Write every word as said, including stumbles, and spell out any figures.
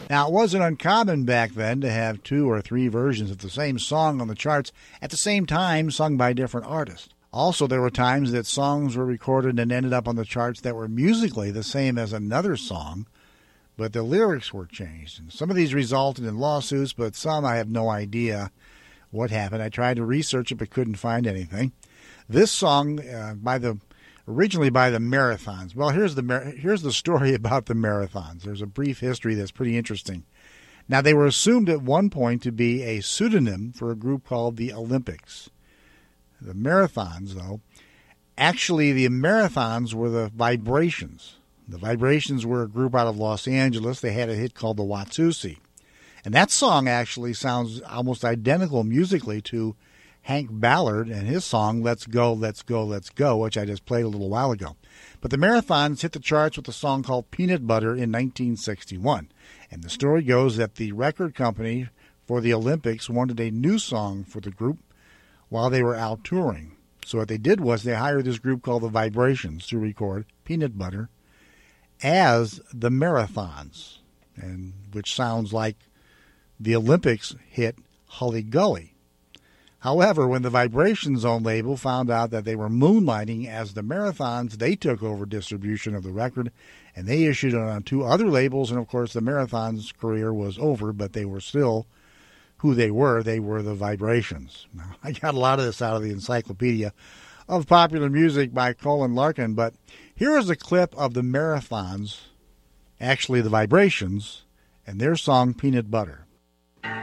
Now, it wasn't uncommon back then to have two or three versions of the same song on the charts at the same time, sung by different artists. Also, there were times that songs were recorded and ended up on the charts that were musically the same as another song, but the lyrics were changed. And some of these resulted in lawsuits, but some I have no idea what happened. I tried to research it but couldn't find anything. This song, uh, by the originally by the Marathons. Well, here's the here's the story about the Marathons. There's a brief history that's pretty interesting. Now, they were assumed at one point to be a pseudonym for a group called the Olympics. The Marathons, though, actually the Marathons were the Vibrations. The Vibrations were a group out of Los Angeles. They had a hit called the Watusi. And that song actually sounds almost identical musically to Hank Ballard and his song, Let's Go, Let's Go, Let's Go, which I just played a little while ago. But the Marathons hit the charts with a song called Peanut Butter in nineteen sixty-one. And the story goes that the record company for the Olympics wanted a new song for the group while they were out touring. So what they did was they hired this group called the Vibrations to record Peanut Butter as the Marathons, and which sounds like the Olympics hit Hully Gully. However, when the Vibrations own label found out that they were moonlighting as the Marathons, they took over distribution of the record, and they issued it on two other labels, and of course the Marathons' career was over, but they were still who they were. They were the Vibrations. Now, I got a lot of this out of the Encyclopedia of Popular Music by Colin Larkin, but here is a clip of the Marathons, actually the Vibrations, and their song Peanut Butter.